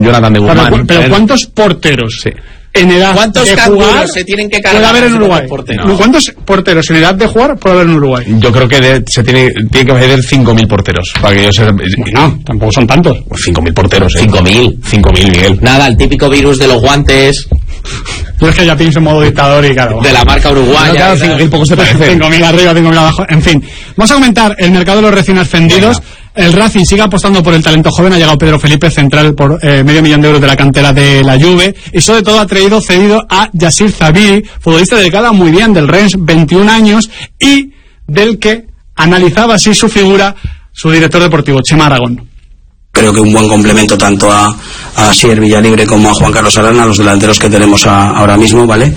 Jonathan de Guzmán. Pero ¿cuántos porteros? Sí. En edad ¿Cuántos de canguros jugar se tienen que cargar puede haber en Uruguay? No. ¿Cuántos porteros en edad de jugar puede haber en Uruguay? Yo creo que tiene que haber 5.000 porteros para que yo sea. No, tampoco son tantos. 5.000 porteros. 5.000, Miguel. Nada, el típico virus de los guantes. Yo es que ya pienso en modo dictador y claro. De la marca uruguaya. Claro, 5.000 pocos se parecen. 5.000 arriba, 5.000 abajo. En fin, vamos a comentar el mercado de los recién ascendidos. Venga. El Racing sigue apostando por el talento joven. Ha llegado Pedro Felipe, central, por $500,000 de la cantera de la Juve. Y sobre todo ha cedido a Yassir Zabiri, futbolista del Gala, muy bien, del Rennes, 21 años, y del que analizaba así su figura su director deportivo, Chema Aragón. Creo que un buen complemento tanto a Asier Villalibre como a Juan Carlos Arana, los delanteros que tenemos ahora mismo, ¿vale?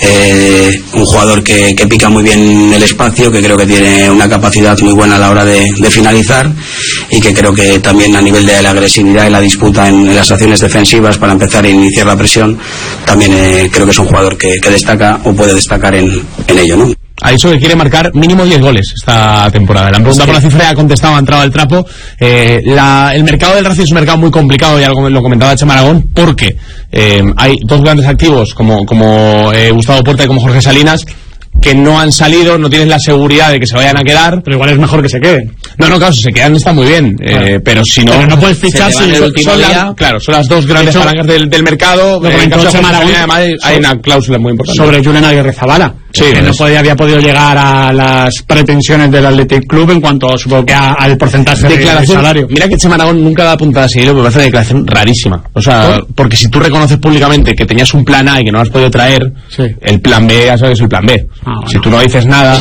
Un jugador que pica muy bien el espacio, que creo que tiene una capacidad muy buena a la hora de finalizar, y que creo que también a nivel de la agresividad y la disputa en las acciones defensivas para empezar a iniciar la presión, también creo que es un jugador que destaca o puede destacar en ello, ¿no? Ha dicho que quiere marcar mínimo 10 goles esta temporada. Le han preguntado por la cifra y ha contestado, ha entrado al trapo. El mercado del Racing es un mercado muy complicado, ya lo comentaba Chema Aragón, porque hay dos grandes activos como Gustavo Puerta y como Jorge Salinas, que no han salido, no tienen la seguridad de que se vayan a quedar. Pero igual es mejor que se queden. No, claro, si se quedan está muy bien, claro. Pero si no... Pero no puedes fichar si son las dos grandes palancas del mercado. Lo comentó Chema Aragón, además hay una cláusula muy importante. Sobre Julen Aguirre-Zabala. Sí, que no había podido llegar a las pretensiones del Athletic Club en cuanto, supongo que al porcentaje de salario. Mira que Chema Aragón nunca da puntada así, me parece una declaración rarísima. O sea, porque si tú reconoces públicamente que tenías un plan A y que no lo has podido traer, sí, el plan B ya sabes, es el plan B. Bueno. Si tú no dices nada,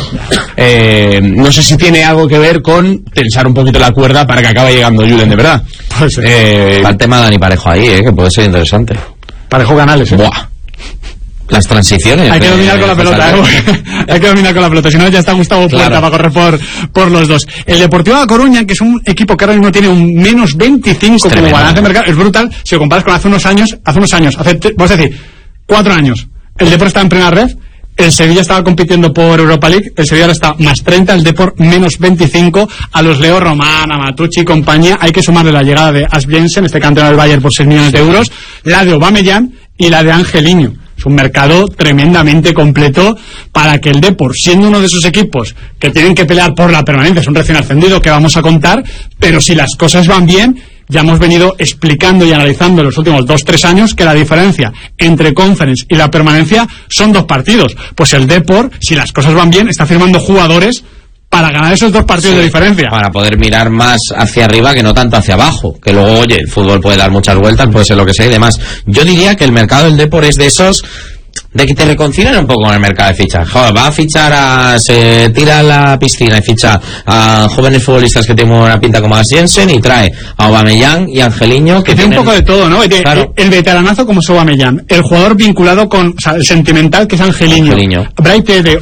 no sé si tiene algo que ver con tensar un poquito la cuerda para que acabe llegando Julen, de verdad. Pues el tema de Dani Parejo ahí, que puede ser interesante. Parejo Canales, Buah. Las transiciones. Hay que dominar con la pelota, hay que dominar con la pelota. Si no, ya está Gustavo Puerta para correr por los dos. El Deportivo de Coruña, que es un equipo que ahora mismo tiene un menos 25 como balance de mercado, es brutal. Si lo comparas con hace unos años, vamos a decir, 4 años, el Depor está en primera red, el Sevilla estaba compitiendo por Europa League, el Sevilla ahora está más 30, el Depor menos 25, a los Leo Román, a Matucci y compañía, hay que sumarle la llegada de Asbjensen, este campeón del Bayern por 6 millones de euros, la de Aubameyang y la de Angelino. Es un mercado tremendamente completo para que el Depor, siendo uno de esos equipos que tienen que pelear por la permanencia, es un recién ascendido que vamos a contar, pero si las cosas van bien, ya hemos venido explicando y analizando en los últimos 2-3 años que la diferencia entre Conference y la permanencia son 2 partidos. Pues el Depor, si las cosas van bien, está firmando jugadores para ganar esos 2 partidos de diferencia. Para poder mirar más hacia arriba que no tanto hacia abajo. Que luego, oye, el fútbol puede dar muchas vueltas, puede ser lo que sea y demás. Yo diría que el mercado del Depor es de esos de que te reconcilian un poco con el mercado de fichas. Joder, va a fichar se tira a la piscina y ficha a jóvenes futbolistas que tienen una pinta como Asbjensen y trae a Aubameyang y Angelino que tiene un poco de todo, ¿no? Claro. El veteranazo como es Aubameyang, el jugador vinculado con, o sea, el sentimental que es Angelino. Braithwaite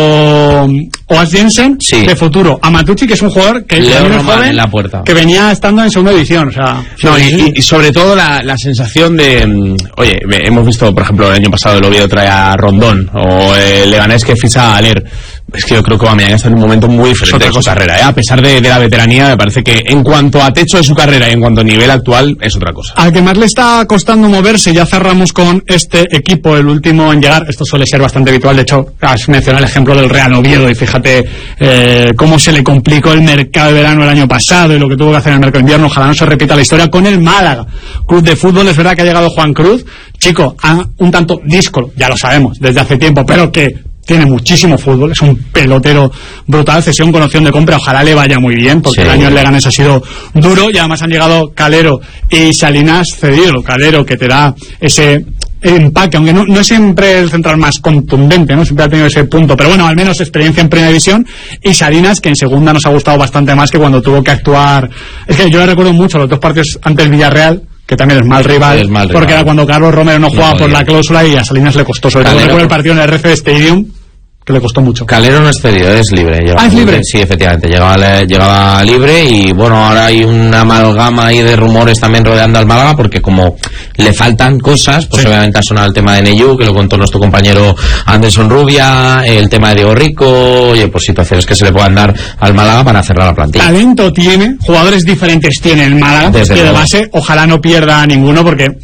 o Asbjensen, sí, de futuro. A Matucci, que es un jugador que es joven, en la puerta, que venía estando en segunda división, o sea, no, y sobre todo la sensación de, oye, hemos visto por ejemplo el año pasado el Oviedo trae a Rondón, o el Leganés que ficha a Aller. Es que yo creo que Aubameyang está en un momento muy diferente de su carrera, a pesar de la veteranía. Me parece que en cuanto a techo de su carrera y en cuanto a nivel actual es otra cosa. Al que más le está costando moverse, ya cerramos con este equipo, el último en llegar. Esto suele ser bastante habitual, de hecho has mencionado el ejemplo del Real Oviedo y fíjate cómo se le complicó el mercado de verano el año pasado y lo que tuvo que hacer en el mercado de invierno. Ojalá no se repita la historia con el Málaga Club de Fútbol. Es verdad que ha llegado Juan Cruz, chico, un tanto díscolo, ya lo sabemos desde hace tiempo, pero que tiene muchísimo fútbol, es un pelotero brutal, cesión con opción de compra, ojalá le vaya muy bien, porque sí, el año en Leganés ha sido duro, y además han llegado Calero y Salinas cedido. Calero, que te da ese empaque, aunque no es siempre el central más contundente, ¿no? Siempre ha tenido ese punto, pero bueno, al menos experiencia en primera división. Y Salinas, que en segunda nos ha gustado bastante más que cuando tuvo que actuar. Es que yo le recuerdo mucho los 2 partidos ante el Villarreal, que también es mal rival, porque era cuando Carlos Romero no jugaba por la cláusula y a Salinas le costó, sobre todo recuerdo el partido en el RC Stadium, que le costó mucho. Calero no es cedido, es libre. ¿Es libre? Sí, efectivamente, llegaba libre y bueno, ahora hay una amalgama ahí de rumores también rodeando al Málaga porque como le faltan cosas, pues obviamente ha sonado el tema de Neyú, que lo contó nuestro compañero Anderson Rubia, el tema de Diego Rico, oye, pues situaciones que se le puedan dar al Málaga para cerrar la plantilla. Talento tiene, jugadores diferentes tiene el Málaga, Desde que de luego. base ojalá no pierda ninguno porque